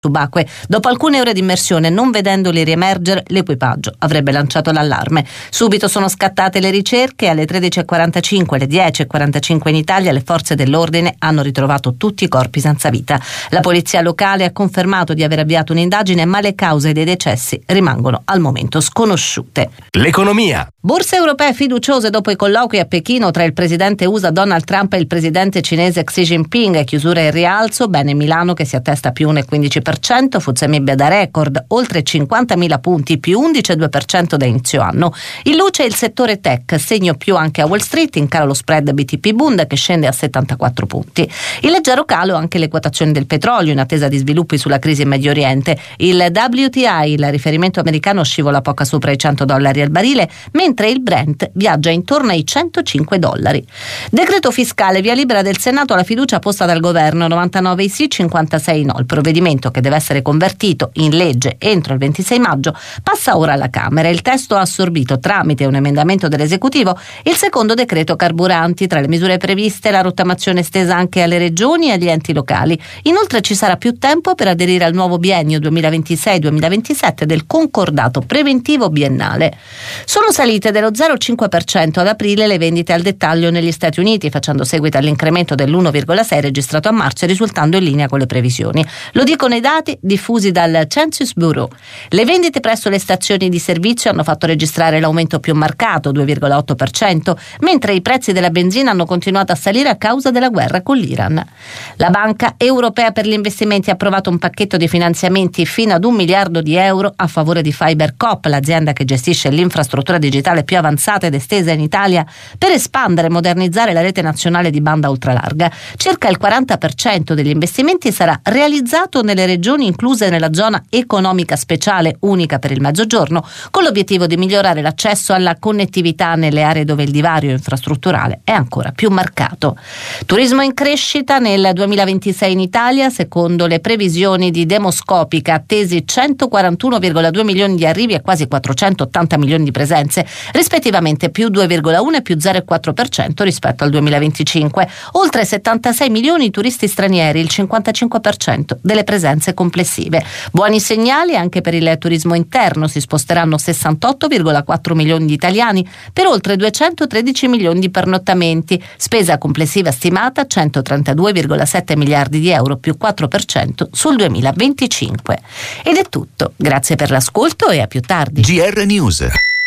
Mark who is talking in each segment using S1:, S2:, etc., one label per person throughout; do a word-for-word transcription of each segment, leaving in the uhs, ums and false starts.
S1: subacquee. Dopo alcune ore di immersione, non vedendoli riemergere, l'equipaggio avrebbe lanciato l'allarme. Subito sono scattate le ricerche e alle tredici e quarantacinque, alle dieci e quarantacinque in Italia, le forze dell'ordine hanno ritrovato tutti i corpi senza vita. La polizia locale ha confermato di aver avviato un'indagine, ma le cause dei decessi rimangono al momento sconosciute.
S2: L'economia.
S1: Borse europee fiduciose dopo i colloqui a Pechino tra il presidente U S A Donald Trump e il presidente cinese Xi Jinping. Chiusura e rialzo, bene Milano che si attesta più uno virgola quindici per cento, F T S E Mib da record, oltre cinquantamila punti, più undici virgola due per cento da inizio anno. In luce il settore tech, segno più anche a Wall Street, in calo lo spread B T P Bund che scende a settantaquattro punti. In leggero calo anche le quotazioni del petrolio in attesa di sviluppi sulla crisi in Medio Oriente. Il W T I, il riferimento americano, scivola poco sopra i cento dollari al barile, mentre il Brent viaggia intorno ai centocinque dollari. Decreto fiscale, via libera del Senato alla fiducia posta dal governo, novantanove sì, cinquantasei no. Il provvedimento, che deve essere convertito in legge entro il ventisei maggio, passa ora alla Camera. Il testo ha assorbito, tramite un emendamento dell'esecutivo, il secondo decreto carburanti. Tra le misure previste, la rottamazione estesa anche alle regioni e agli enti locali. Inoltre ci sarà più tempo per aderire al nuovo biennio duemilaventisei duemilaventisette del concordato preventivo biennale. Sono salite dello zero virgola cinque per cento ad aprile le vendite al dettaglio negli Stati Uniti, facendo seguito all'incremento dell'uno virgola sei registrato a marzo e risultando in linea con le previsioni. Lo dicono i dati diffusi dal Census Bureau. Le vendite presso le stazioni di servizio hanno fatto registrare l'aumento più marcato, due virgola otto per cento, mentre i prezzi della benzina hanno continuato a salire a causa della guerra con l'Iran. La Banca Europea per gli Investimenti ha approvato un pacchetto di finanziamenti fino ad un miliardo di euro a favore di FiberCop, l'azienda che gestisce l'infrastruttura digitale più avanzata ed estesa in Italia, per espandere e modernizzare la rete nazionale di banda ultralarga. Circa il quaranta per cento degli investimenti sarà realizzato nelle regioni incluse nella zona economica speciale unica per il Mezzogiorno, con l'obiettivo di migliorare l'accesso alla connettività nelle aree dove il divario infrastrutturale è ancora più marcato. Turismo in crescita nel duemilaventisei in Italia, secondo le previsioni di Demoscopica, attesi centoquarantuno virgola due milioni di arrivi e quasi quattrocentottanta milioni di presenze, rispettivamente più due virgola uno e più zero virgola quattro per cento rispetto al duemilaventicinque. Oltre settantasei milioni di turisti stranieri, il cinquantacinque per cento delle presenze complessive. Buoni segnali anche per il turismo interno, si sposteranno sessantotto virgola quattro milioni di italiani per oltre duecentotredici milioni di pernottamenti, spesa complessiva stimata centotrentadue virgola sette miliardi di euro, più quattro per cento sul duemilaventicinque. Ed è tutto, grazie per l'ascolto e a più tardi.
S2: G R News.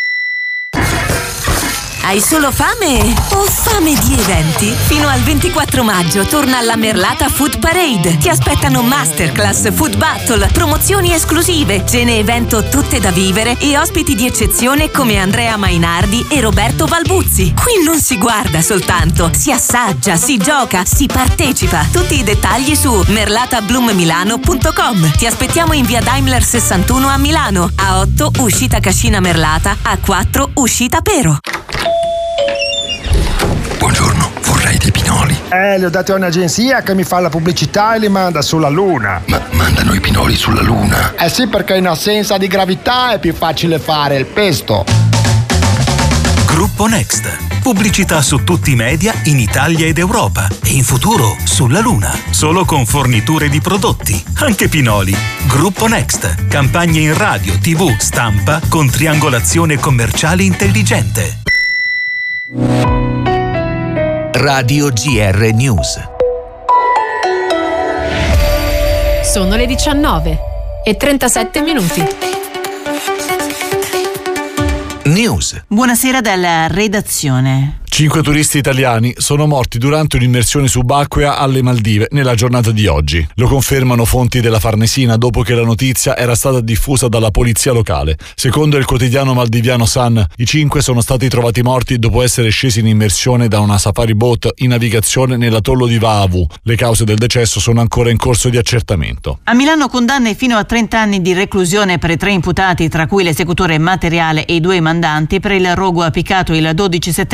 S3: Hai solo fame o fame di eventi? Fino al ventiquattro maggio torna alla Merlata Food Parade. Ti aspettano masterclass, food battle, promozioni esclusive, cene evento tutte da vivere e ospiti di eccezione come Andrea Mainardi e Roberto Valbuzzi. Qui non si guarda soltanto, si assaggia, si gioca, si partecipa. Tutti i dettagli su merlata bloom milano punto com. Ti aspettiamo in via Daimler sessantuno a Milano, a otto uscita Cascina Merlata, a quattro uscita Pero.
S4: Buongiorno, vorrei dei pinoli.
S5: Eh, li ho dati a un'agenzia che mi fa la pubblicità e li manda sulla Luna.
S4: Ma mandano i pinoli sulla Luna?
S5: Eh sì, perché in assenza di gravità è più facile fare il pesto.
S6: Gruppo Next. Pubblicità su tutti i media in Italia ed Europa e in futuro sulla Luna. Solo con forniture di prodotti, anche pinoli. Gruppo Next. Campagne in radio, tivù, stampa con triangolazione commerciale intelligente.
S2: Radio G R News.
S7: Sono le diciannove e trentasette minuti.
S2: News.
S8: Buonasera dalla redazione.
S9: Cinque turisti italiani sono morti durante un'immersione subacquea alle Maldive nella giornata di oggi. Lo confermano fonti della Farnesina dopo che la notizia era stata diffusa dalla polizia locale. Secondo il quotidiano maldiviano Sun, i cinque sono stati trovati morti dopo essere scesi in immersione da una safari boat in navigazione nell'atollo di Vaavu. Le cause del decesso sono ancora in corso di accertamento.
S8: A Milano condanne fino a trenta anni di reclusione per i tre imputati, tra cui l'esecutore materiale e i due mandanti, per il rogo appiccato il dodici settembre duemilaventi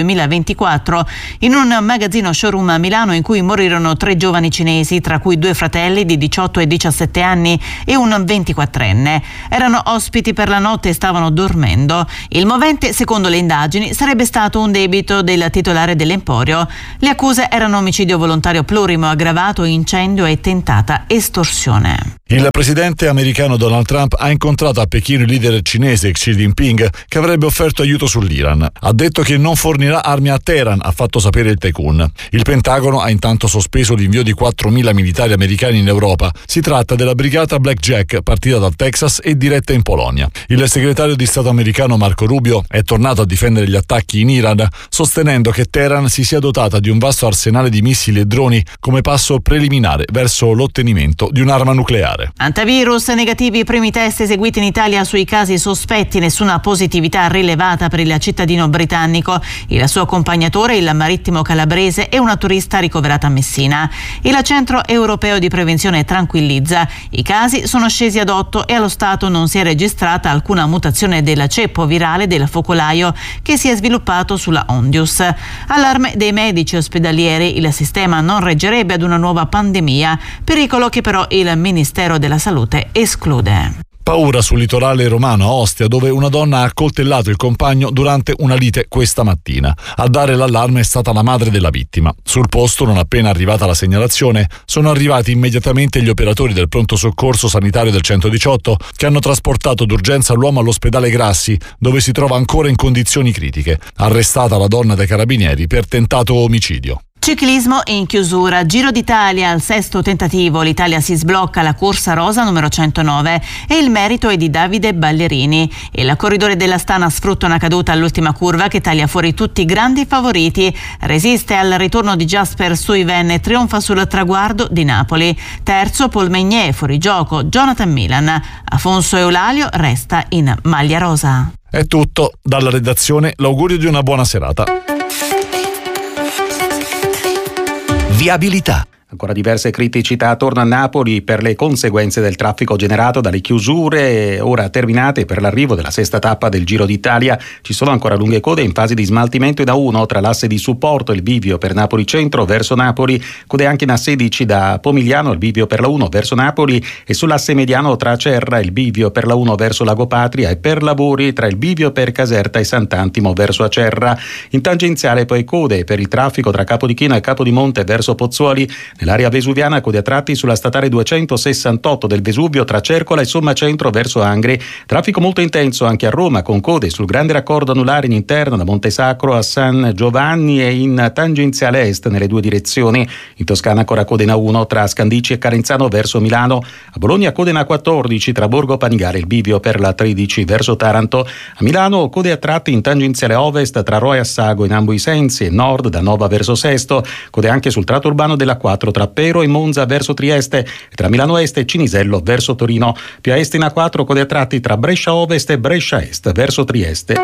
S8: duemilaventiquattro in un magazzino showroom a Milano in cui morirono tre giovani cinesi, tra cui due fratelli di diciotto e diciassette anni e un ventiquattrenne. Erano ospiti per la notte e stavano dormendo. Il movente, secondo le indagini, sarebbe stato un debito del titolare dell'emporio. Le accuse erano omicidio volontario plurimo aggravato, incendio e tentata estorsione.
S9: Il presidente americano Donald Trump ha incontrato a Pechino il leader cinese Xi Jinping, che avrebbe offerto aiuto sull'Iran. Ha detto che non fornirà armi a Teheran, ha fatto sapere il Tycoon. Il Pentagono ha intanto sospeso l'invio di quattromila militari americani in Europa. Si tratta della brigata Blackjack, partita dal Texas e diretta in Polonia. Il segretario di Stato americano Marco Rubio è tornato a difendere gli attacchi in Iran, sostenendo che Teheran si sia dotata di un vasto arsenale di missili e droni come passo preliminare verso l'ottenimento di un'arma nucleare.
S8: Antivirus negativi i primi test eseguiti in Italia sui casi sospetti, nessuna positività rilevata per il cittadino britannico, il suo accompagnatore, il marittimo calabrese e una turista ricoverata a Messina. Il Centro Europeo di Prevenzione tranquillizza: i casi sono scesi ad otto e allo stato non si è registrata alcuna mutazione del ceppo virale del focolaio che si è sviluppato sulla Ondius. Allarme dei medici ospedalieri: il sistema non reggerebbe ad una nuova pandemia, pericolo che però il Ministero della Salute esclude.
S9: Paura sul litorale romano, a Ostia, dove una donna ha accoltellato il compagno durante una lite questa mattina. A dare l'allarme è stata la madre della vittima. Sul posto, non appena arrivata la segnalazione, sono arrivati immediatamente gli operatori del pronto soccorso sanitario del centodiciotto, che hanno trasportato d'urgenza l'uomo all'ospedale Grassi, dove si trova ancora in condizioni critiche. Arrestata la donna dai carabinieri per tentato omicidio.
S8: Ciclismo in chiusura, Giro d'Italia al sesto tentativo, l'Italia si sblocca alla corsa rosa numero centonove e il merito è di Davide Ballerini. Il corridore della Stana sfrutta una caduta all'ultima curva che taglia fuori tutti i grandi favoriti, resiste al ritorno di Jasper Stuyven e trionfa sul traguardo di Napoli. Terzo Paul Meunier, fuori gioco Jonathan Milan. Afonso Eulalio resta in maglia rosa.
S9: È tutto, dalla redazione l'augurio di una buona serata.
S2: Viabilità.
S10: Ancora diverse criticità attorno a Napoli per le conseguenze del traffico generato dalle chiusure ora terminate per l'arrivo della sesta tappa del Giro d'Italia. Ci sono ancora lunghe code in fase di smaltimento in A uno tra l'asse di supporto e il bivio per Napoli Centro verso Napoli, code anche in A sedici da Pomigliano, il bivio per la uno verso Napoli, e sull'asse mediano tra Acerra il bivio per la uno verso Lago Patria e per lavori tra il bivio per Caserta e Sant'Antimo verso Acerra. In tangenziale poi code per il traffico tra Capodichino e Capodimonte verso Pozzuoli. Nell'area vesuviana code a tratti sulla statale duecentosessantotto del Vesuvio tra Cercola e Somma Centro verso Angri. Traffico molto intenso anche a Roma, con code sul grande raccordo anulare in interno da Montesacro a San Giovanni e in tangenziale est nelle due direzioni. In Toscana ancora code in A uno tra Scandicci e Carenzano verso Milano. A Bologna code in A quattordici tra Borgo Panigale e il bivio per la tredici verso Taranto. A Milano code a tratti in tangenziale ovest tra Roi Assago in ambo i sensi e nord da Nova verso Sesto. Code anche sul tratto urbano della quattro tra Pero e Monza verso Trieste e tra Milano Est e Cinisello verso Torino. Più a est in A quattro code a tratti tra Brescia Ovest e Brescia Est verso Trieste.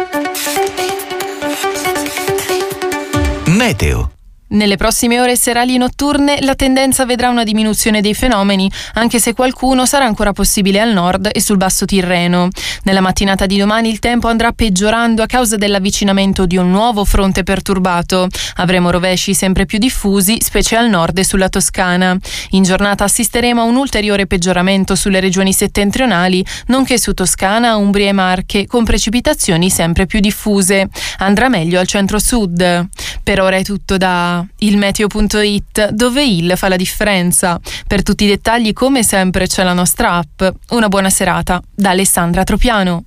S2: Meteo.
S11: Nelle prossime ore serali e notturne la tendenza vedrà una diminuzione dei fenomeni, anche se qualcuno sarà ancora possibile al nord e sul basso Tirreno. Nella mattinata di domani il tempo andrà peggiorando a causa dell'avvicinamento di un nuovo fronte perturbato. Avremo rovesci sempre più diffusi, specie al nord e sulla Toscana. In giornata assisteremo a un ulteriore peggioramento sulle regioni settentrionali, nonché su Toscana, Umbria e Marche, con precipitazioni sempre più diffuse. Andrà meglio al centro-sud. Per ora è tutto da il meteo punto it, dove il fa la differenza. Per tutti i dettagli, come sempre, c'è la nostra app. Una buona serata da Alessandra Tropiano.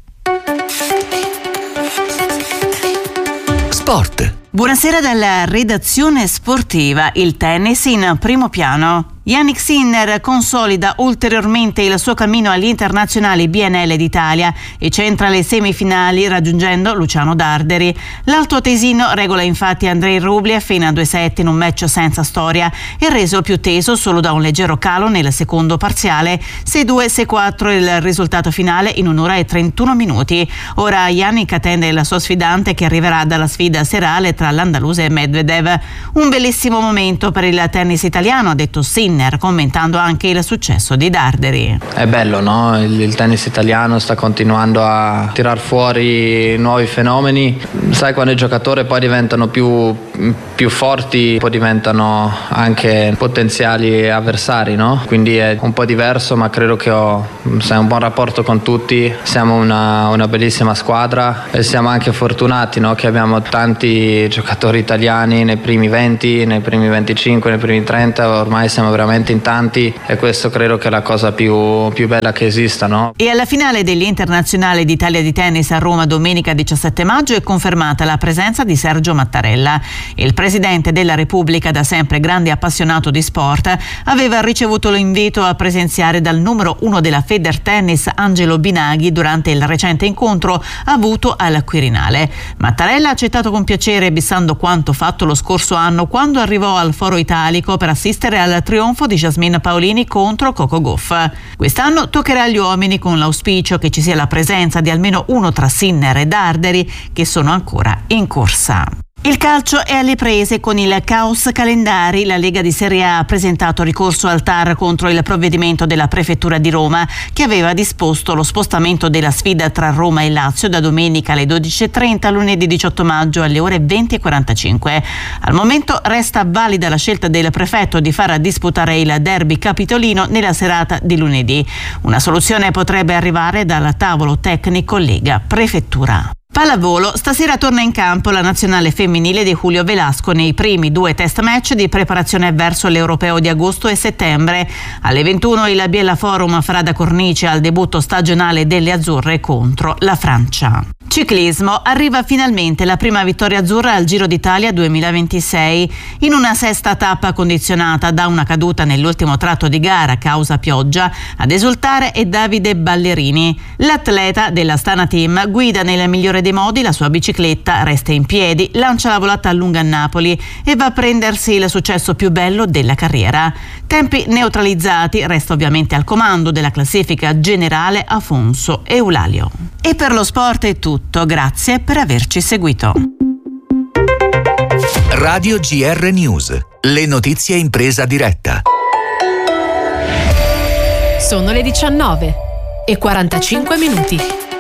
S2: Sport.
S8: Buonasera dalla redazione sportiva. Il tennis in primo piano. Jannik Sinner consolida ulteriormente il suo cammino agli internazionali B N L d'Italia e centra le semifinali raggiungendo Luciano Darderi. L'altoatesino regola infatti Andrei Rublev in due set in un match senza storia e reso più teso solo da un leggero calo nel secondo parziale. sei due sei quattro il risultato finale in un'ora e trentuno minuti. Ora Jannik attende la sua sfidante che arriverà dalla sfida serale tra l'andaluse e Medvedev. Un bellissimo momento per il tennis italiano, ha detto Sinner Sinner, commentando anche il successo di Darderi.
S12: È bello, no? Il, il tennis italiano sta continuando a tirar fuori nuovi fenomeni. Sai, quando i giocatori poi diventano più, più forti, poi diventano anche potenziali avversari, no? Quindi è un po' diverso, ma credo che ho sai, un buon rapporto con tutti. Siamo una, una bellissima squadra e siamo anche fortunati, no? Che abbiamo tanti giocatori italiani nei primi venti, nei primi venticinque, nei primi trenta. Ormai siamo veramente in tanti e questo credo che è la cosa più, più bella che esista, no?
S8: E alla finale degli internazionali d'Italia di tennis a Roma domenica diciassette maggio è confermata la presenza di Sergio Mattarella. Il presidente della Repubblica, da sempre grande appassionato di sport, aveva ricevuto l'invito a presenziare dal numero uno della Federtennis Angelo Binaghi durante il recente incontro avuto al Quirinale. Mattarella ha accettato con piacere, bissando quanto fatto lo scorso anno quando arrivò al Foro Italico per assistere al trionfo di Jasmine Paolini contro Coco Gauff. Quest'anno toccherà agli uomini, con l'auspicio che ci sia la presenza di almeno uno tra Sinner e Darderi, che sono ancora in corsa. Il calcio è alle prese con il caos calendari. La Lega di Serie A ha presentato ricorso al T A R contro il provvedimento della Prefettura di Roma, che aveva disposto lo spostamento della sfida tra Roma e Lazio da domenica alle dodici e trenta a lunedì diciotto maggio alle ore venti e quarantacinque. Al momento resta valida la scelta del prefetto di far disputare il derby capitolino nella serata di lunedì. Una soluzione potrebbe arrivare dal tavolo tecnico Lega-Prefettura. Pallavolo, stasera torna in campo la nazionale femminile di Julio Velasco nei primi due test match di preparazione verso l'Europeo di agosto e settembre. Alle ventuno il Biella Forum farà da cornice al debutto stagionale delle azzurre contro la Francia. Ciclismo, arriva finalmente la prima vittoria azzurra al Giro d'Italia duemilaventisei. In una sesta tappa condizionata da una caduta nell'ultimo tratto di gara a causa pioggia, ad esultare è Davide Ballerini. L'atleta dell'Astana Team guida nel migliore dei modi la sua bicicletta, resta in piedi, lancia la volata a lunga a Napoli e va a prendersi il successo più bello della carriera. Tempi neutralizzati, resta ovviamente al comando della classifica generale Afonso Eulalio. E per lo sport è tutto, grazie per averci seguito.
S2: Radio G R News, le notizie in presa diretta.
S7: Sono le diciannove e quarantacinque minuti.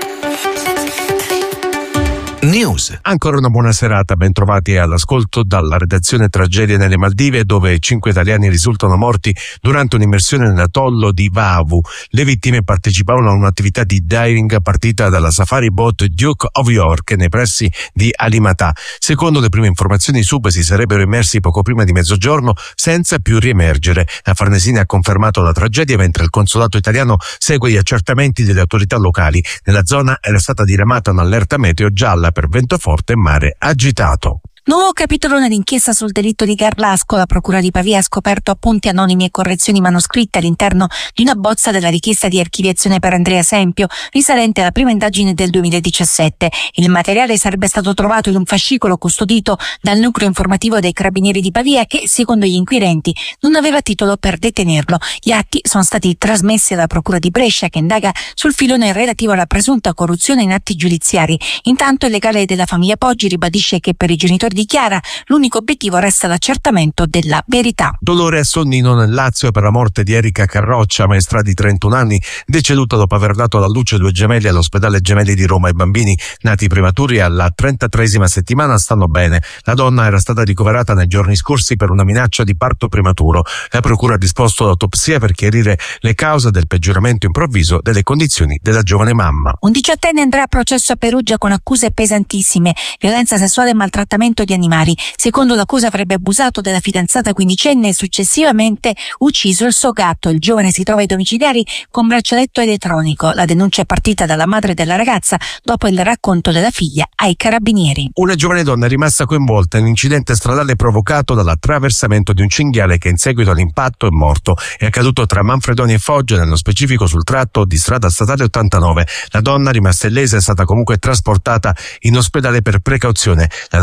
S2: News.
S13: Ancora una buona serata, ben trovati all'ascolto dalla redazione Tragedie nelle Maldive, dove cinque italiani risultano morti durante un'immersione nell'atollo di Vavu. Le vittime partecipavano a un'attività di diving partita dalla safari boat Duke of York nei pressi di Alimata. Secondo le prime informazioni, i sub si sarebbero immersi poco prima di mezzogiorno senza più riemergere. La Farnesina ha confermato la tragedia, mentre il consolato italiano segue gli accertamenti delle autorità locali. Nella zona era stata diramata un'allerta meteo gialla per vento forte e mare agitato.
S14: Nuovo capitolo nell'inchiesta sul delitto di Garlasco. La Procura di Pavia ha scoperto appunti anonimi e correzioni manoscritte all'interno di una bozza della richiesta di archiviazione per Andrea Sempio, risalente alla prima indagine del duemiladiciassette. Il materiale sarebbe stato trovato in un fascicolo custodito dal nucleo informativo dei Carabinieri di Pavia, che, secondo gli inquirenti, non aveva titolo per detenerlo. Gli atti sono stati trasmessi alla Procura di Brescia, che indaga sul filone relativo alla presunta corruzione in atti giudiziari. Intanto il legale della famiglia Poggi ribadisce che per i genitori di Chiara l'unico obiettivo resta l'accertamento della verità.
S13: Dolore a Sonnino nel Lazio per la morte di Erika Carroccia, maestra di trentuno anni, deceduta dopo aver dato alla luce due gemelli all'ospedale Gemelli di Roma. I bambini, nati prematuri alla trentatreesima settimana, stanno bene. La donna era stata ricoverata nei giorni scorsi per una minaccia di parto prematuro. La procura ha disposto l'autopsia per chiarire le cause del peggioramento improvviso delle condizioni della giovane mamma.
S14: Un diciottenne andrà a processo a Perugia con accuse pesantissime: violenza sessuale e maltrattamento di animali. Secondo l'accusa avrebbe abusato della fidanzata quindicenne e successivamente ucciso il suo gatto. Il giovane si trova ai domiciliari con braccialetto elettronico. La denuncia è partita dalla madre della ragazza dopo il racconto della figlia ai carabinieri.
S13: Una giovane donna è rimasta coinvolta in un incidente stradale provocato dall'attraversamento di un cinghiale che in seguito all'impatto è morto. È accaduto tra Manfredoni e Foggia, nello specifico sul tratto di strada statale ottantanove. La donna, rimasta illesa, è stata comunque trasportata in ospedale per precauzione. La notizia è stata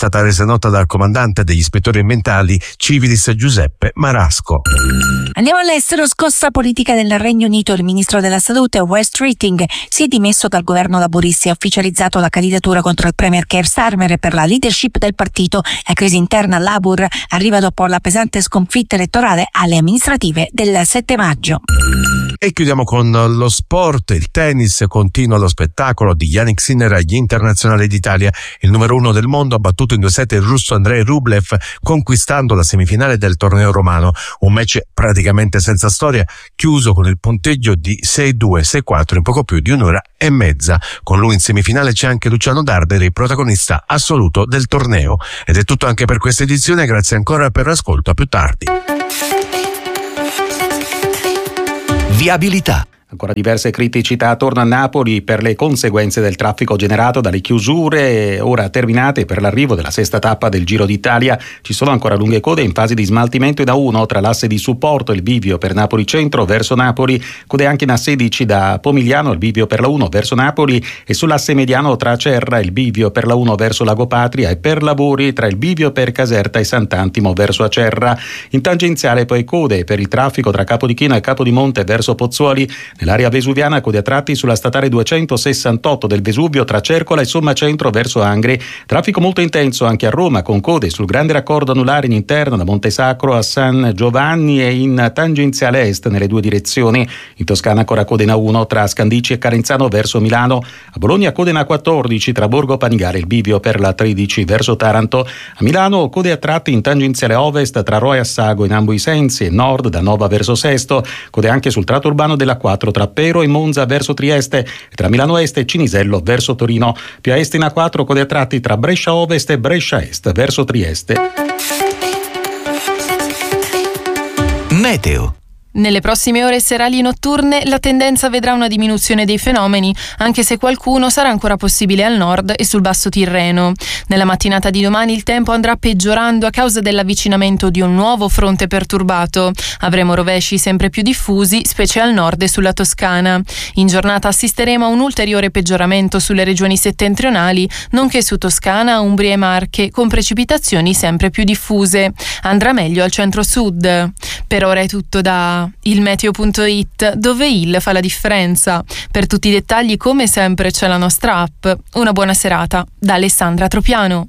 S13: stata resa nota dal comandante degli ispettori ambientali Civilis Giuseppe Marasco.
S14: Andiamo all'estero. Scossa politica del Regno Unito. Il ministro della salute Wes Keating si è dimesso dal governo laburista e ha ufficializzato la candidatura contro il premier Keir Starmer per la leadership del partito. La crisi interna Labour arriva dopo la pesante sconfitta elettorale alle amministrative del sette maggio.
S13: E chiudiamo con lo sport. Il tennis continua lo spettacolo di Jannik Sinner agli internazionali d'Italia. Il numero uno del mondo ha battuto in due set il russo Andrei Rublev, conquistando la semifinale del torneo romano. Un match praticamente senza storia, chiuso con il punteggio di sei due sei quattro in poco più di un'ora e mezza. Con lui in semifinale c'è anche Luciano Darderi, protagonista assoluto del torneo. Ed è tutto anche per questa edizione, grazie ancora per l'ascolto, a più tardi.
S2: Viabilità.
S10: Ancora diverse criticità attorno a Napoli per le conseguenze del traffico generato dalle chiusure ora terminate per l'arrivo della sesta tappa del Giro d'Italia. Ci sono ancora lunghe code in fase di smaltimento in A uno tra l'asse di supporto e il bivio per Napoli Centro verso Napoli, code anche in A sedici da Pomigliano il bivio per la uno verso Napoli e sull'asse mediano tra Acerra il bivio per la uno verso Lago Patria e per lavori tra il bivio per Caserta e Sant'Antimo verso Acerra. In tangenziale poi code per il traffico tra Capodichino e Capodimonte verso Pozzuoli. Nell'area vesuviana code a tratti sulla statale duecentosessantotto del Vesuvio tra Cercola e Sommacentro verso Angri. Traffico molto intenso anche a Roma con code sul grande raccordo anulare in interno da Montesacro a San Giovanni e in tangenziale est nelle due direzioni. In Toscana ancora code in A uno tra Scandicci e Carenzano verso Milano. A Bologna code in A quattordici tra Borgo Panigale il bivio per la tredici verso Taranto. A Milano code a tratti in tangenziale ovest tra Roi e Assago in ambo i sensi e nord da Nova verso Sesto. Code anche sul tratto urbano della quattro tra Pero e Monza verso Trieste e tra Milano Est e Cinisello verso Torino. Più a est in A quattro code a tratti tra Brescia Ovest e Brescia Est verso Trieste.
S2: Meteo.
S11: Nelle prossime ore serali e notturne la tendenza vedrà una diminuzione dei fenomeni, anche se qualcuno sarà ancora possibile al nord e sul basso Tirreno. Nella mattinata di domani il tempo andrà peggiorando a causa dell'avvicinamento di un nuovo fronte perturbato. Avremo rovesci sempre più diffusi, specie al nord e sulla Toscana. In giornata assisteremo a un ulteriore peggioramento sulle regioni settentrionali, nonché su Toscana, Umbria e Marche, con precipitazioni sempre più diffuse. Andrà meglio al centro-sud. Per ora è tutto da il meteo punto it, dove il fa la differenza. Per tutti i dettagli, come sempre, c'è la nostra app. Una buona serata da Alessandra Tropiano.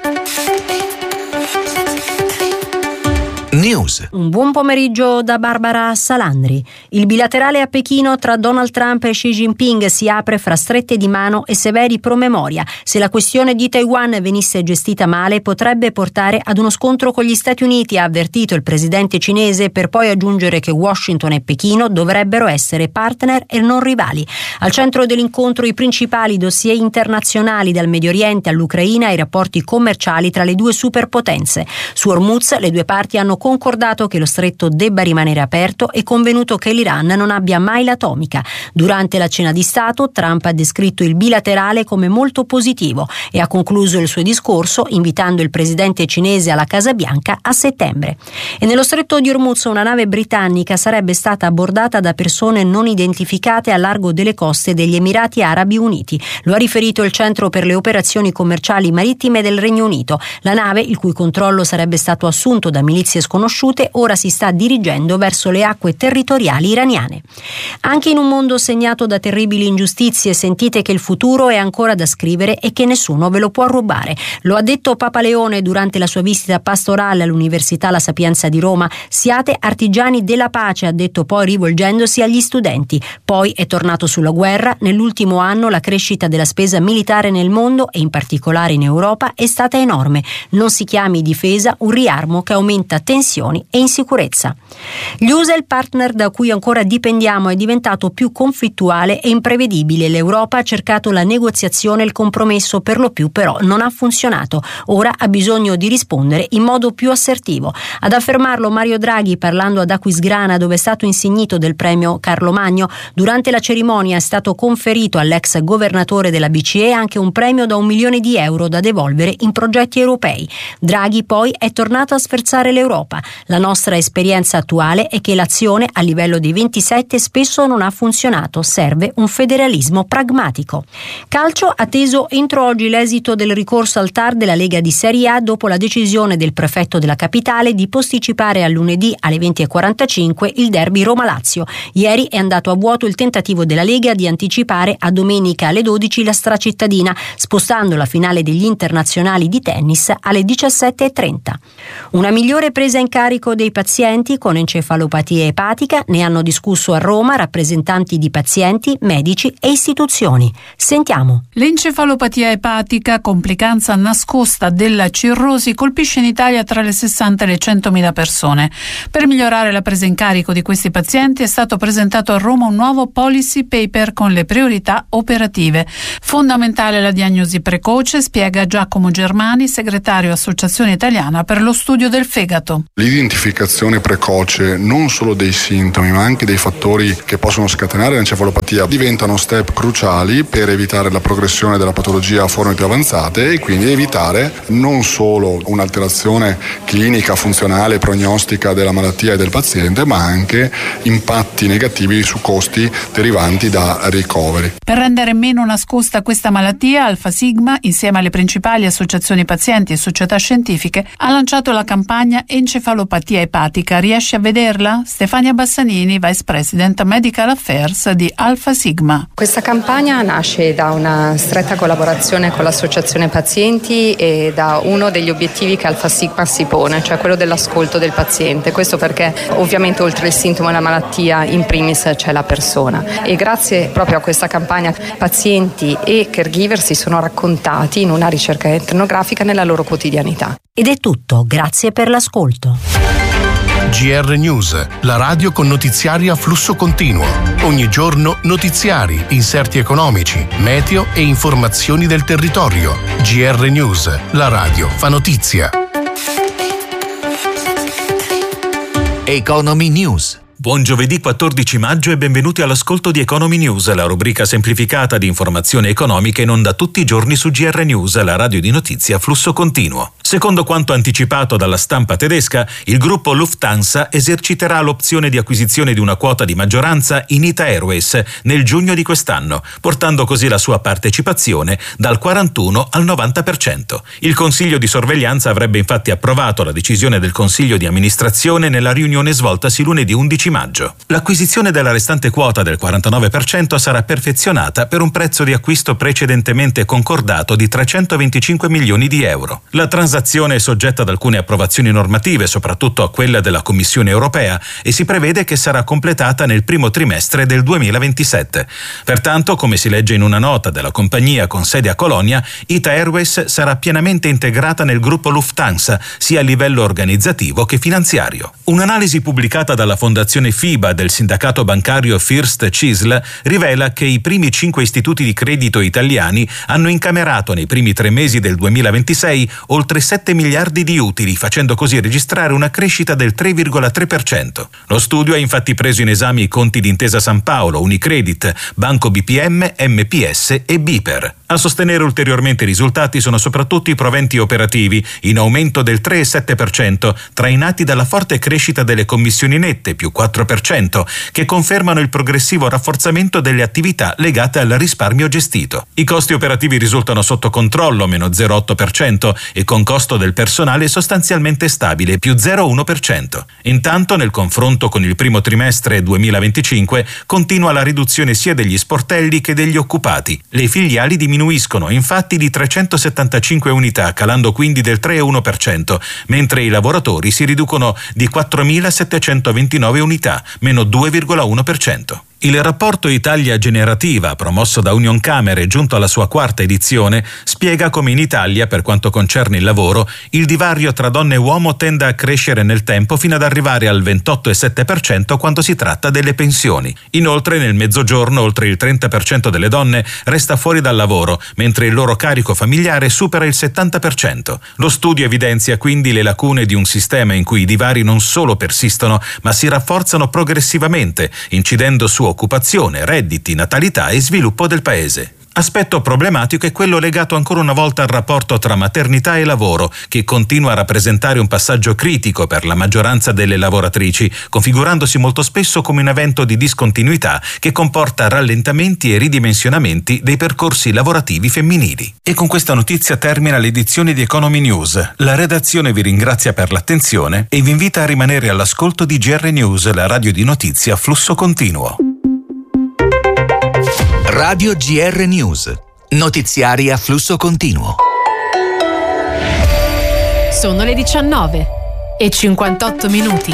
S2: News.
S15: Un buon pomeriggio da Barbara Salandri. Il bilaterale a Pechino tra Donald Trump e Xi Jinping si apre fra strette di mano e severi promemoria. Se la questione di Taiwan venisse gestita male, potrebbe portare ad uno scontro con gli Stati Uniti, ha avvertito il presidente cinese, per poi aggiungere che Washington e Pechino dovrebbero essere partner e non rivali. Al centro dell'incontro i principali dossier internazionali, dal Medio Oriente all'Ucraina ai rapporti commerciali tra le due superpotenze. Su Hormuz le due parti hanno concordato che lo stretto debba rimanere aperto e convenuto che l'Iran non abbia mai l'atomica. Durante la cena di Stato, Trump ha descritto il bilaterale come molto positivo e ha concluso il suo discorso invitando il presidente cinese alla Casa Bianca a settembre. E nello stretto di Hormuz una nave britannica sarebbe stata abbordata da persone non identificate a largo delle coste degli Emirati Arabi Uniti. Lo ha riferito il Centro per le operazioni commerciali marittime del Regno Unito. La nave, il cui controllo sarebbe stato assunto da milizie sconosciute, ora si sta dirigendo verso le acque territoriali iraniane. Anche in un mondo segnato da terribili ingiustizie, sentite che il futuro è ancora da scrivere e che nessuno ve lo può rubare. Lo ha detto Papa Leone durante la sua visita pastorale all'Università La Sapienza di Roma. Siate artigiani della pace, ha detto poi rivolgendosi agli studenti. Poi è tornato sulla guerra. Nell'ultimo anno la crescita della spesa militare nel mondo e in particolare in Europa è stata enorme. Non si chiami difesa un riarmo che aumenta tensioni e insicurezza. Gli U S A, il partner da cui ancora dipendiamo, è diventato più conflittuale e imprevedibile. L'Europa ha cercato la negoziazione e il compromesso, per lo più però non ha funzionato. Ora ha bisogno di rispondere in modo più assertivo. Ad affermarlo Mario Draghi parlando ad Aquisgrana, dove è stato insignito del premio Carlo Magno. Durante la cerimonia è stato conferito all'ex governatore della B C E anche un premio da un milione di euro da devolvere in progetti europei. Draghi poi è tornato a sferzare l'Europa. Europa. La nostra esperienza attuale è che l'azione a livello dei ventisette spesso non ha funzionato, serve un federalismo pragmatico. Calcio, atteso entro oggi l'esito del ricorso al T A R della Lega di Serie A dopo la decisione del prefetto della capitale di posticipare a lunedì alle venti e quarantacinque il derby Roma-Lazio. Ieri è andato a vuoto il tentativo della Lega di anticipare a domenica alle dodici la stracittadina, spostando la finale degli internazionali di tennis alle diciassette e trenta. Una migliore presa in carico dei pazienti con encefalopatia epatica, ne hanno discusso a Roma rappresentanti di pazienti, medici e istituzioni. Sentiamo.
S16: L'encefalopatia epatica, complicanza nascosta della cirrosi, colpisce in Italia tra le sessanta e le centomila persone. Per migliorare la presa in carico di questi pazienti è stato presentato a Roma un nuovo policy paper con le priorità operative. Fondamentale la diagnosi precoce, spiega Giacomo Germani, segretario Associazione Italiana per lo Studio del Fegato.
S17: L'identificazione precoce non solo dei sintomi ma anche dei fattori che possono scatenare l'encefalopatia diventano step cruciali per evitare la progressione della patologia a forme più avanzate e quindi evitare non solo un'alterazione clinica, funzionale, prognostica della malattia e del paziente, ma anche impatti negativi su costi derivanti da ricoveri.
S16: Per rendere meno nascosta questa malattia, Alfa Sigma, insieme alle principali associazioni pazienti e società scientifiche, ha lanciato la campagna Encefalopatia epatica. Riesci a vederla? Stefania Bassanini, Vice President Medical Affairs di Alfa Sigma.
S18: Questa campagna nasce da una stretta collaborazione con l'associazione pazienti e da uno degli obiettivi che Alfa Sigma si pone, cioè quello dell'ascolto del paziente. Questo perché ovviamente oltre il sintomo e la malattia in primis c'è la persona, e grazie proprio a questa campagna pazienti e caregiver si sono raccontati in una ricerca etnografica nella loro quotidianità.
S15: Ed è tutto, grazie per l'ascolto.
S19: G R News, la radio con notiziari a flusso continuo. Ogni giorno notiziari, inserti economici, meteo e informazioni del territorio. G R News, la radio fa notizia.
S2: Economy News.
S6: Buon giovedì quattordici maggio e benvenuti all'ascolto di Economy News, la rubrica semplificata di informazioni economiche in onda tutti i giorni su G R News, la radio di notizie a flusso continuo. Secondo quanto anticipato dalla stampa tedesca, il gruppo Lufthansa eserciterà l'opzione di acquisizione di una quota di maggioranza in Ita Airways nel giugno di quest'anno, portando così la sua partecipazione dal quarantuno al novanta per cento. Il Consiglio di sorveglianza avrebbe infatti approvato la decisione del Consiglio di amministrazione nella riunione svoltasi lunedì undici maggio. L'acquisizione della restante quota del quarantanove per cento sarà perfezionata per un prezzo di acquisto precedentemente concordato di trecentoventicinque milioni di euro. La transazione è soggetta ad alcune approvazioni normative, soprattutto a quella della Commissione europea, e si prevede che sarà completata nel primo trimestre del duemilaventisette. Pertanto, come si legge in una nota della compagnia con sede a Colonia, Ita Airways sarà pienamente integrata nel gruppo Lufthansa, sia a livello organizzativo che finanziario. Un'analisi pubblicata dalla Fondazione FIBA del sindacato bancario First Cisl rivela che i primi cinque istituti di credito italiani hanno incamerato nei primi tre mesi del duemilaventisei oltre sette miliardi di utili, facendo così registrare una crescita del tre virgola tre per cento. Lo studio ha infatti preso in esame i conti di Intesa San Paolo, Unicredit, Banco B P M, M P S e Biper. A sostenere ulteriormente i risultati sono soprattutto i proventi operativi, in aumento del tre virgola sette per cento, trainati dalla forte crescita delle commissioni nette, più quattro per cento, che confermano il progressivo rafforzamento delle attività legate al risparmio gestito. I costi operativi risultano sotto controllo, meno zero virgola otto per cento, e con costo del personale sostanzialmente stabile, più zero virgola uno per cento. Intanto, nel confronto con il primo trimestre duemilaventicinque, continua la riduzione sia degli sportelli che degli occupati. Le filiali diminuiscono infatti di trecentosettantacinque unità, calando quindi del tre virgola uno per cento, mentre i lavoratori si riducono di quattromilasettecentoventinove unità, meno due virgola uno per cento. Il rapporto Italia Generativa, promosso da Unioncamere, giunto alla sua quarta edizione, spiega come in Italia, per quanto concerne il lavoro, il divario tra donna e uomo tenda a crescere nel tempo fino ad arrivare al ventotto virgola sette per cento quando si tratta delle pensioni. Inoltre, nel Mezzogiorno, oltre il trenta per cento delle donne resta fuori dal lavoro, mentre il loro carico familiare supera il settanta per cento. Lo studio evidenzia quindi le lacune di un sistema in cui i divari non solo persistono, ma si rafforzano progressivamente, incidendo su occupazione, redditi, natalità e sviluppo del paese. Aspetto problematico è quello legato ancora una volta al rapporto tra maternità e lavoro, che continua a rappresentare un passaggio critico per la maggioranza delle lavoratrici, configurandosi molto spesso come un evento di discontinuità che comporta rallentamenti e ridimensionamenti dei percorsi lavorativi femminili. E con questa notizia termina l'edizione di Economy News. La redazione vi ringrazia per l'attenzione e vi invita a rimanere all'ascolto di G R News, la radio di notizie a flusso continuo.
S2: Radio G R News, notiziari a flusso continuo.
S7: Sono le diciannove e cinquantotto minuti.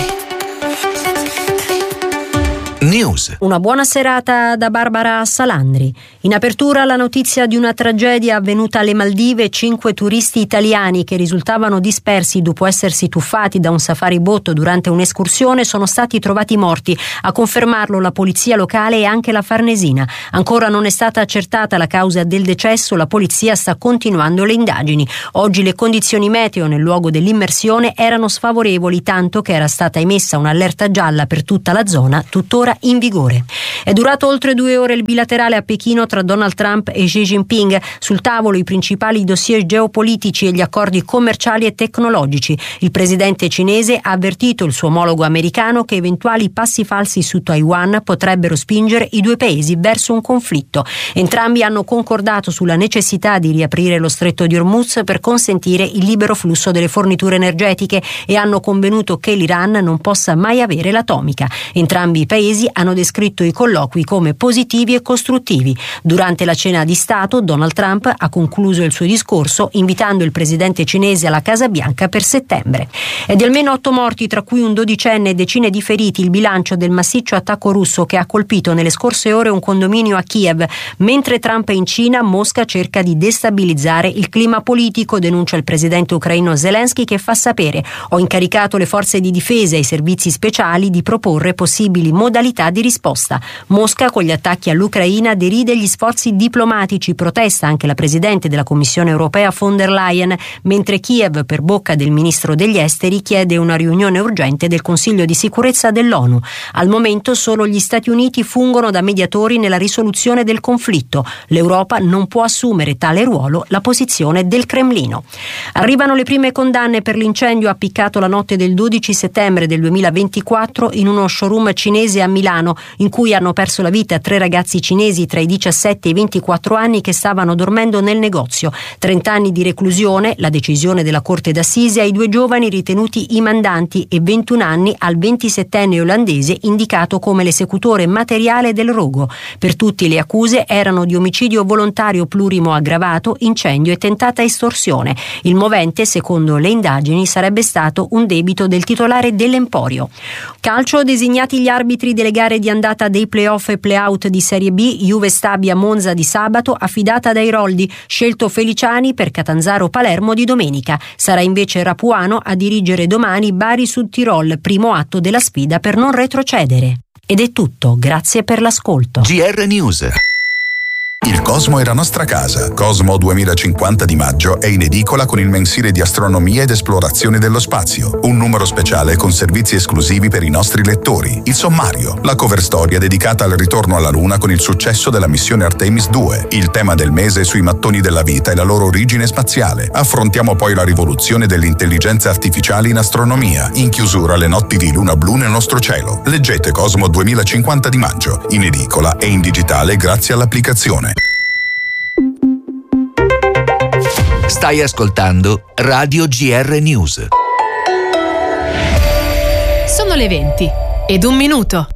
S2: News.
S15: Una buona serata da Barbara Salandri. In apertura la notizia di una tragedia avvenuta alle Maldive. Cinque turisti italiani che risultavano dispersi dopo essersi tuffati da un safari boat durante un'escursione sono stati trovati morti. A confermarlo la polizia locale e anche la Farnesina. Ancora non è stata accertata la causa del decesso, la polizia sta continuando le indagini. Oggi le condizioni meteo nel luogo dell'immersione erano sfavorevoli, tanto che era stata emessa un'allerta gialla per tutta la zona, tuttora in vigore. È durato oltre due ore il bilaterale a Pechino tra Donald Trump e Xi Jinping. Sul tavolo i principali dossier geopolitici e gli accordi commerciali e tecnologici. Il presidente cinese ha avvertito il suo omologo americano che eventuali passi falsi su Taiwan potrebbero spingere i due paesi verso un conflitto. Entrambi hanno concordato sulla necessità di riaprire lo stretto di Hormuz per consentire il libero flusso delle forniture energetiche e hanno convenuto che l'Iran non possa mai avere l'atomica. Entrambi i paesi hanno descritto i colloqui come positivi e costruttivi. Durante la cena di Stato, Donald Trump ha concluso il suo discorso invitando il presidente cinese alla Casa Bianca per settembre. È di almeno otto morti, tra cui un dodicenne e decine di feriti, il bilancio del massiccio attacco russo che ha colpito nelle scorse ore un condominio a Kiev. Mentre Trump è in Cina, Mosca cerca di destabilizzare il clima politico, denuncia il presidente ucraino Zelensky, che fa sapere: ho incaricato le forze di difesa e i servizi speciali di proporre possibili modalità di risposta. Mosca con gli attacchi all'Ucraina deride gli sforzi diplomatici, protesta anche la presidente della Commissione europea von der Leyen, mentre Kiev, per bocca del ministro degli esteri, chiede una riunione urgente del Consiglio di sicurezza dell'ONU. Al momento solo gli Stati Uniti fungono da mediatori nella risoluzione del conflitto. L'Europa non può assumere tale ruolo, la posizione del Cremlino. Arrivano le prime condanne per l'incendio appiccato la notte del dodici settembre del duemilaventiquattro in uno showroom cinese a Milano, in cui hanno perso la vita tre ragazzi cinesi tra i diciassette e i ventiquattro anni che stavano dormendo nel negozio. trenta anni di reclusione, la decisione della Corte d'Assise ai due giovani ritenuti i mandanti, e ventuno anni al ventisettenne olandese indicato come l'esecutore materiale del rogo. Per tutti le accuse erano di omicidio volontario plurimo aggravato, incendio e tentata estorsione. Il movente, secondo le indagini, sarebbe stato un debito del titolare dell'Emporio. Calcio, designati gli arbitri delle gare di andata dei play-off e play-out di Serie B, Juve Stabia Monza di sabato, affidata dai Roldi, scelto Feliciani per Catanzaro Palermo di domenica. Sarà invece Rapuano a dirigere domani Bari Sud Tirol, primo atto della sfida per non retrocedere. Ed è tutto, grazie per l'ascolto.
S2: G R News.
S20: Il Cosmo è la nostra casa. Cosmo duemilacinquanta di maggio è in edicola con il mensile di astronomia ed esplorazione dello spazio. Un numero speciale con servizi esclusivi per i nostri lettori. Il sommario, la cover storia dedicata al ritorno alla Luna con il successo della missione Artemis due. Il tema del mese sui mattoni della vita e la loro origine spaziale. Affrontiamo poi la rivoluzione dell'intelligenza artificiale in astronomia. In chiusura le notti di luna blu nel nostro cielo. Leggete Cosmo duemilacinquanta di maggio, in edicola e in digitale grazie all'applicazione.
S2: Stai ascoltando Radio G R News.
S7: Sono le venti ed un minuto.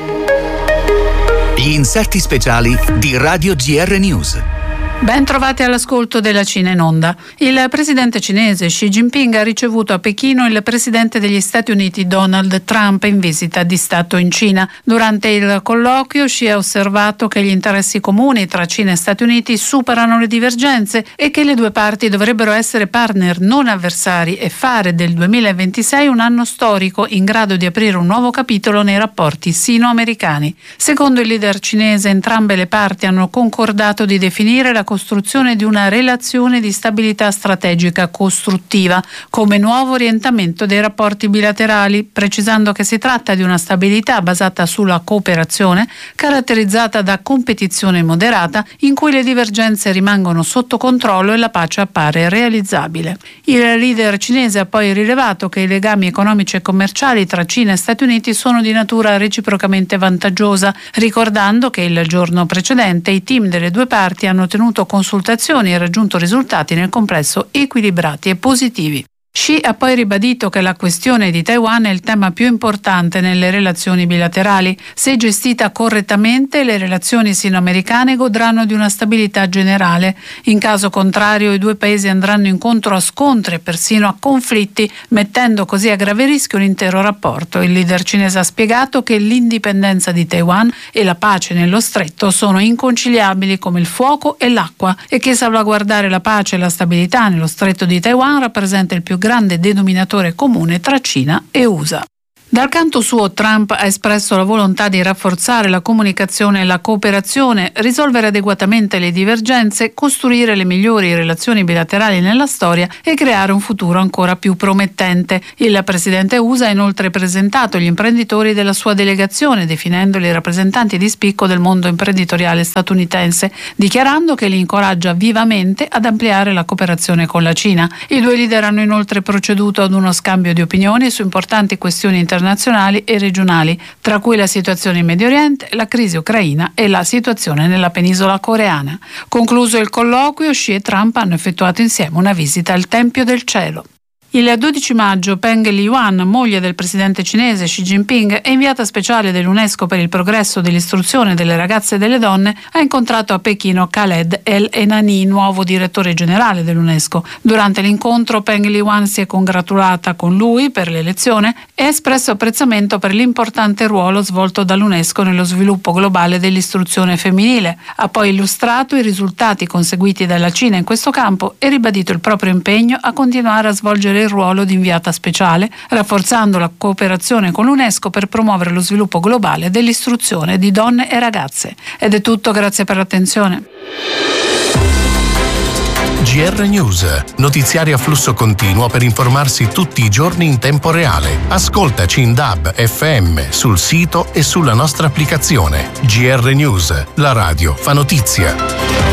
S2: Gli inserti speciali di Radio G R News.
S16: Ben trovati all'ascolto della Cina in onda. Il presidente cinese Xi Jinping ha ricevuto a Pechino il presidente degli Stati Uniti Donald Trump in visita di Stato in Cina. Durante il colloquio Xi ha osservato che gli interessi comuni tra Cina e Stati Uniti superano le divergenze e che le due parti dovrebbero essere partner non avversari e fare del duemilaventisei un anno storico in grado di aprire un nuovo capitolo nei rapporti sino-americani. Secondo il leader cinese, entrambe le parti hanno concordato di definire la costruzione di una relazione di stabilità strategica costruttiva come nuovo orientamento dei rapporti bilaterali, precisando che si tratta di una stabilità basata sulla cooperazione, caratterizzata da competizione moderata, in cui le divergenze rimangono sotto controllo e la pace appare realizzabile. Il leader cinese ha poi rilevato che i legami economici e commerciali tra Cina e Stati Uniti sono di natura reciprocamente vantaggiosa, ricordando che il giorno precedente i team delle due parti hanno tenuto consultazioni e raggiunto risultati nel complesso equilibrati e positivi. Xi ha poi ribadito che la questione di Taiwan è il tema più importante nelle relazioni bilaterali. Se gestita correttamente, le relazioni sino-americane godranno di una stabilità generale. In caso contrario, i due paesi andranno incontro a scontri e persino a conflitti, mettendo così a grave rischio l'intero rapporto. Il leader cinese ha spiegato che l'indipendenza di Taiwan e la pace nello stretto sono inconciliabili come il fuoco e l'acqua e che salvaguardare la pace e la stabilità nello stretto di Taiwan rappresenta il più grande denominatore comune tra Cina e U S A. Dal canto suo, Trump ha espresso la volontà di rafforzare la comunicazione e la cooperazione, risolvere adeguatamente le divergenze, costruire le migliori relazioni bilaterali nella storia e creare un futuro ancora più promettente. Il presidente U S A ha inoltre presentato gli imprenditori della sua delegazione, definendoli rappresentanti di spicco del mondo imprenditoriale statunitense, dichiarando che li incoraggia vivamente ad ampliare la cooperazione con la Cina. I due leader hanno inoltre proceduto ad uno scambio di opinioni su importanti questioni internazionali nazionali e regionali, tra cui la situazione in Medio Oriente, la crisi ucraina e la situazione nella penisola coreana. Concluso il colloquio, Xi e Trump hanno effettuato insieme una visita al Tempio del Cielo. Il dodici maggio Peng Liyuan, moglie del presidente cinese Xi Jinping e inviata speciale dell'UNESCO per il progresso dell'istruzione delle ragazze e delle donne, ha incontrato a Pechino Khaled El-Enani, nuovo direttore generale dell'UNESCO. Durante l'incontro Peng Liyuan si è congratulata con lui per l'elezione e ha espresso apprezzamento per l'importante ruolo svolto dall'UNESCO nello sviluppo globale dell'istruzione femminile. Ha poi illustrato i risultati conseguiti dalla Cina in questo campo e ribadito il proprio impegno a continuare a svolgere il ruolo di inviata speciale, rafforzando la cooperazione con l'UNESCO per promuovere lo sviluppo globale dell'istruzione di donne e ragazze. Ed è tutto, grazie per l'attenzione.
S19: G R News, notiziari a flusso continuo per informarsi tutti i giorni in tempo reale. Ascoltaci in D A B, F M, sul sito e sulla nostra applicazione. G R News, la radio fa notizia.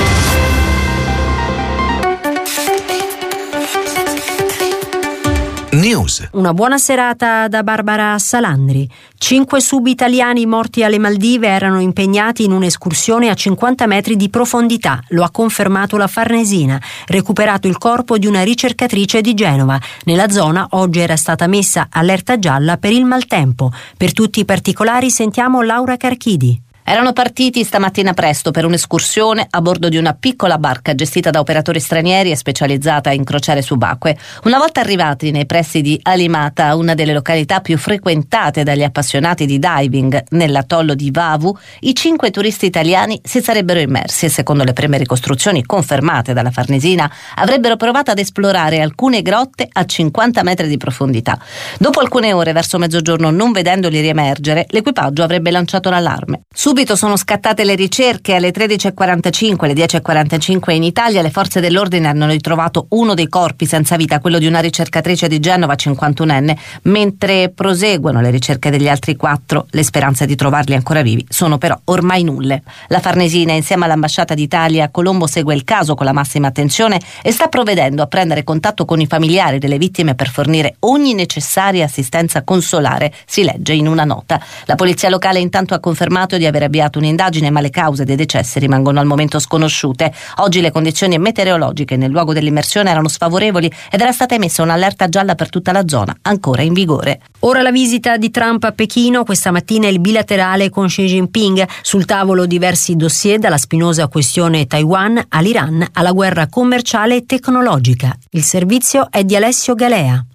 S2: News.
S15: Una buona serata da Barbara Salandri. Cinque subitaliani morti alle Maldive erano impegnati in un'escursione a cinquanta metri di profondità, lo ha confermato la Farnesina. Recuperato il corpo di una ricercatrice di Genova. Nella zona oggi era stata messa allerta gialla per il maltempo. Per tutti i particolari sentiamo Laura Carchidi.
S1: Erano partiti stamattina presto per un'escursione a bordo di una piccola barca gestita da operatori stranieri e specializzata a incrociare subacquee. Una volta arrivati nei pressi di Alimata, una delle località più frequentate dagli appassionati di diving nell'atollo di Vavu, i cinque turisti italiani si sarebbero immersi e, secondo le prime ricostruzioni confermate dalla Farnesina, avrebbero provato ad esplorare alcune grotte a cinquanta metri di profondità. Dopo alcune ore, verso mezzogiorno, non vedendoli riemergere, l'equipaggio avrebbe lanciato l'allarme. Subito sono scattate le ricerche. Alle tredici e quarantacinque, alle dieci e quarantacinque in Italia, le forze dell'ordine hanno ritrovato uno dei corpi senza vita, quello di una ricercatrice di Genova cinquantunenne. Mentre proseguono le ricerche degli altri quattro, le speranze di trovarli ancora vivi sono però ormai nulle. La Farnesina, insieme all'ambasciata d'Italia a Colombo, segue il caso con la massima attenzione e sta provvedendo a prendere contatto con i familiari delle vittime per fornire ogni necessaria assistenza consolare, si legge in una nota. La polizia locale intanto ha confermato di aver avviato un'indagine, ma le cause dei decessi rimangono al momento sconosciute. Oggi le condizioni meteorologiche nel luogo dell'immersione erano sfavorevoli ed era stata emessa un'allerta gialla per tutta la zona, ancora in vigore.
S15: Ora la visita di Trump a Pechino, questa mattina il bilaterale con Xi Jinping. Sul tavolo diversi dossier, dalla spinosa questione Taiwan all'Iran alla guerra commerciale e tecnologica. Il servizio è di Alessio Galea.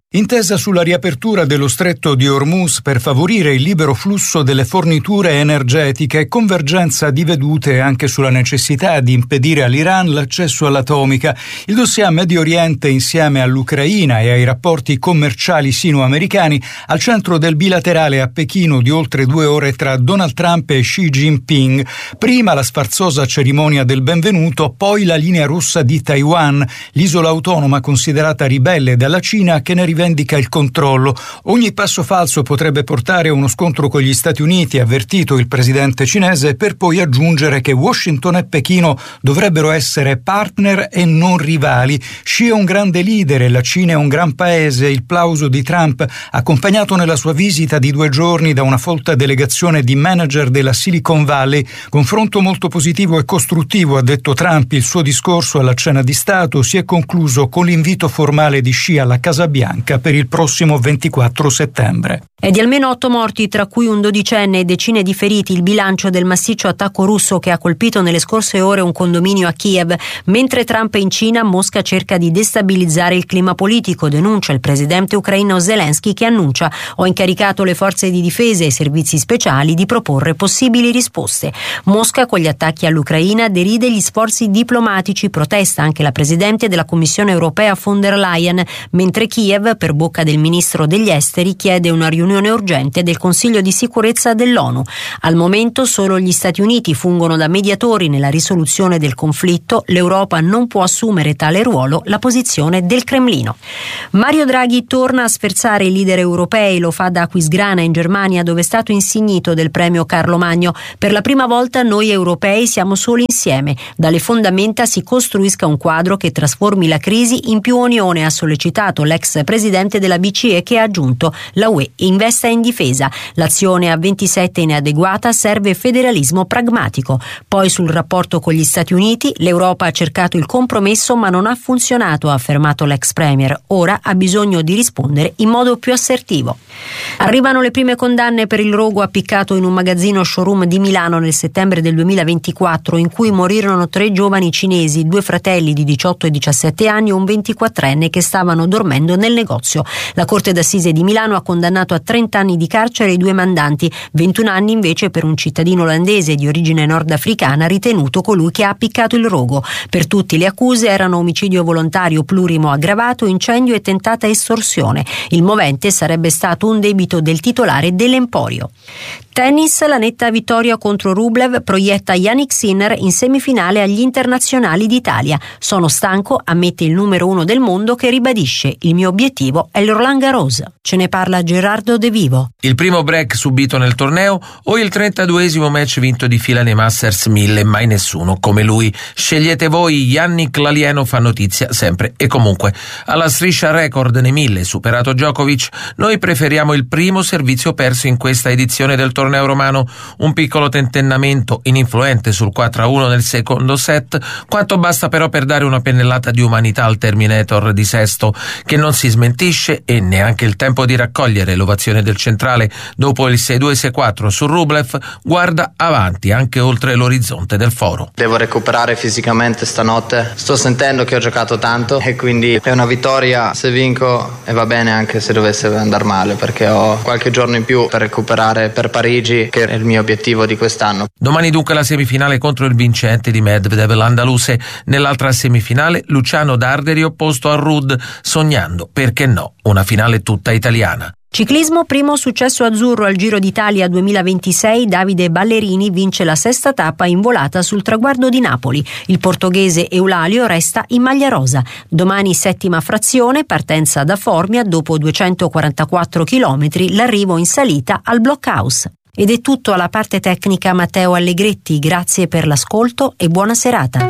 S21: Intesa sulla riapertura dello stretto di Hormuz per favorire il libero flusso delle forniture energetiche e convergenza di vedute anche sulla necessità di impedire all'Iran l'accesso all'atomica. Il dossier Medio Oriente insieme all'Ucraina e ai rapporti commerciali sino-americani al centro del bilaterale a Pechino di oltre due ore tra Donald Trump e Xi Jinping. Prima la sfarzosa cerimonia del benvenuto, poi la linea rossa di Taiwan, l'isola autonoma considerata ribelle dalla Cina che ne rivendica il controllo. Ogni passo falso potrebbe portare a uno scontro con gli Stati Uniti, ha avvertito il presidente cinese, per poi aggiungere che Washington e Pechino dovrebbero essere partner e non rivali. Xi è un grande leader e la Cina è un gran paese. Il plauso di Trump, accompagnato nella sua visita di due giorni da una folta delegazione di manager della Silicon Valley. Confronto molto positivo e costruttivo, ha detto Trump. Il suo discorso alla cena di Stato si è concluso con l'invito formale di Xi alla Casa Bianca per il prossimo ventiquattro settembre.
S15: È di almeno otto morti, tra cui un dodicenne, e decine di feriti il bilancio del massiccio attacco russo che ha colpito nelle scorse ore un condominio a Kiev. Mentre Trump è in Cina, Mosca cerca di destabilizzare il clima politico, denuncia il presidente ucraino Zelensky, che annuncia: ho incaricato le forze di difesa e i servizi speciali di proporre possibili risposte. Mosca, con gli attacchi all'Ucraina, deride gli sforzi diplomatici, protesta anche la presidente della Commissione europea von der Leyen, mentre Kiev, per bocca del ministro degli esteri, chiede una riunione urgente del Consiglio di sicurezza dell'ONU. Al momento solo gli Stati Uniti fungono da mediatori nella risoluzione del conflitto. L'Europa non può assumere tale ruolo, la posizione del Cremlino. Mario Draghi torna a sferzare i leader europei, lo fa da Aquisgrana in Germania, dove è stato insignito del premio Carlo Magno. Per la prima volta noi europei siamo solo insieme. Dalle fondamenta si costruisca un quadro che trasformi la crisi in più unione, ha sollecitato l'ex presidente della B C E, che ha aggiunto: la U E investa in difesa. L'azione a ventisette inadeguata, serve federalismo pragmatico. Poi sul rapporto con gli Stati Uniti, l'Europa ha cercato il compromesso ma non ha funzionato, ha affermato l'ex premier. Ora ha bisogno di rispondere in modo più assertivo. Arrivano le prime condanne per il rogo appiccato in un magazzino showroom di Milano nel settembre del duemilaventiquattro, in cui morirono tre giovani cinesi, due fratelli di diciotto e diciassette anni e un ventiquattrenne che stavano dormendo nel negozio. La Corte d'Assise di Milano ha condannato a trenta anni di carcere i due mandanti, ventuno anni invece per un cittadino olandese di origine nordafricana ritenuto colui che ha appiccato il rogo. Per tutti le accuse erano omicidio volontario plurimo aggravato, incendio e tentata estorsione. Il movente sarebbe stato un debito del titolare dell'emporio. Tennis, la netta vittoria contro Rublev proietta Jannik Sinner in semifinale agli internazionali d'Italia. Sono stanco, ammette il numero uno del mondo, che ribadisce: il mio obiettivo è il Roland Garros. Ce ne parla Gerardo De Vivo.
S22: Il primo break subito nel torneo o il trentaduesimo match vinto di fila nei Masters mille? Mai nessuno come lui. Scegliete voi. Yannick l'alieno fa notizia sempre e comunque. Alla striscia record nei mille, superato Djokovic, noi preferiamo il primo servizio perso in questa edizione del torneo romano. Un piccolo tentennamento ininfluente sul quattro a uno nel secondo set, quanto basta però per dare una pennellata di umanità al Terminator di Sesto, che non si smentisce e neanche il tempo di raccogliere l'ovazione del centrale dopo il sei due sei quattro su Rublev. Guarda avanti anche oltre l'orizzonte del foro.
S12: Devo recuperare fisicamente stanotte, sto sentendo che ho giocato tanto e quindi è una vittoria se vinco, e va bene anche se dovesse andare male, perché ho qualche giorno in più per recuperare per Parigi, che è il mio obiettivo di quest'anno.
S22: Domani dunque la semifinale contro il vincente di Medvedev, l'andaluse. Nell'altra semifinale Luciano Darderi opposto a Ruud, sognando, perché no, una finale tutta italiana.
S15: Ciclismo, primo successo azzurro al Giro d'Italia duemilaventisei, Davide Ballerini vince la sesta tappa in volata sul traguardo di Napoli. Il portoghese Eulalio resta in maglia rosa. Domani settima frazione, partenza da Formia, dopo duecentoquarantaquattro chilometri, l'arrivo in salita al Blockhouse. Ed è tutto. alla parte tecnica Matteo Allegretti, grazie per l'ascolto e buona serata.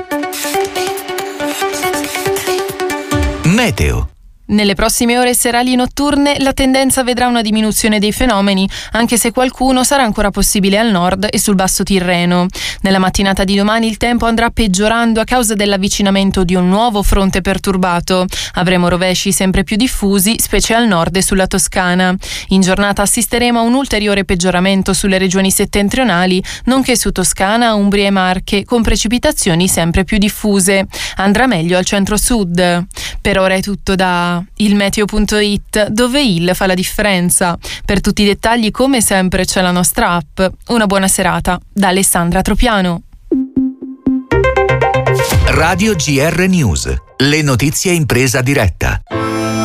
S2: Meteo.
S11: Nelle prossime ore serali notturne la tendenza vedrà una diminuzione dei fenomeni, anche se qualcuno sarà ancora possibile al nord e sul basso Tirreno. Nella mattinata di domani il tempo andrà peggiorando a causa dell'avvicinamento di un nuovo fronte perturbato. Avremo rovesci sempre più diffusi, specie al nord e sulla Toscana. In giornata assisteremo a un ulteriore peggioramento sulle regioni settentrionali, nonché su Toscana, Umbria e Marche, con precipitazioni sempre più diffuse. Andrà meglio al centro-sud. Per ora è tutto da clima, il meteo punto it, dove il fa la differenza. Per tutti i dettagli, come sempre, c'è la nostra app. Una buona serata da Alessandra Tropiano.
S2: Radio G R News, le notizie in presa diretta.